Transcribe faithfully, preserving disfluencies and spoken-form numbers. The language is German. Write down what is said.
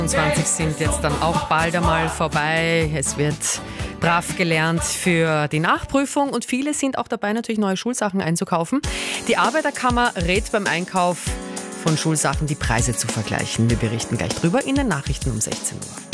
zwanzig sind jetzt dann auch bald einmal vorbei. Es wird brav gelernt für die Nachprüfung und viele sind auch dabei, natürlich neue Schulsachen einzukaufen. Die Arbeiterkammer rät beim Einkauf von Schulsachen, die Preise zu vergleichen. Wir berichten gleich drüber in den Nachrichten um sechzehn Uhr.